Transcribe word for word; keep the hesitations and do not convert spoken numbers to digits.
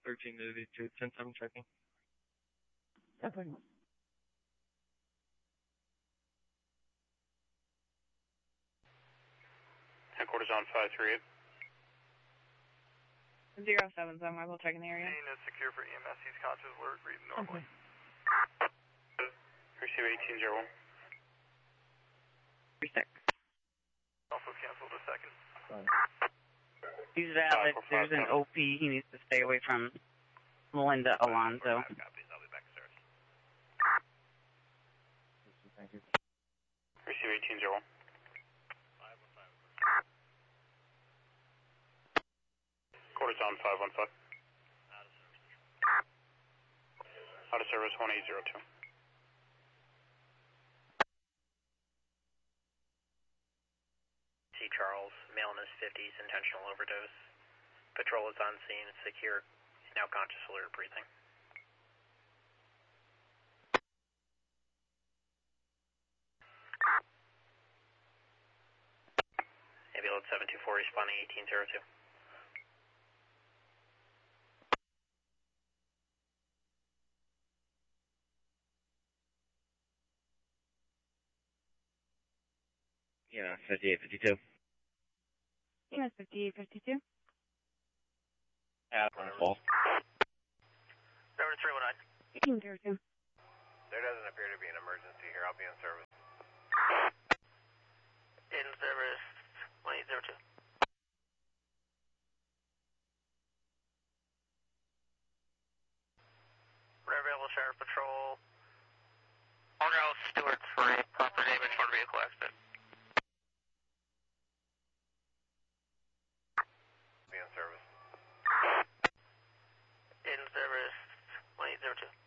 thirteen eighty-two, ten seven checking. Okay. Headquarters on five three eight. Zero seven seven, I will check in the area. Scene is secure for E M S. He's conscious, alert, reading normally. Okay. Receive eighteen zero one. Three six. Also canceled a second. Fine. He's valid. There's an O P. He needs to stay away from Melinda Alonso. Copies. I'll be back to service. Thank you. Receive eighteen zero one. Quarters on five one five. Out of service one eight zero two. C. Charles, male in his fifties, intentional overdose. Patrol is on scene, secure, now conscious, alert, breathing. Ambulance seven two four responding eighteen zero two. Yeah, fifty-eight fifty-two. E M S fifty-eight fifty-two. Yeah, on full. Number three one nine. eighteen zero two. There doesn't appear to be an emergency here. I'll be in service. In service one eight zero two. We're available, Sheriff Patrol. Argyle Stewart's for a proper damage motor vehicle accident. Be in service. In service one eight zero two.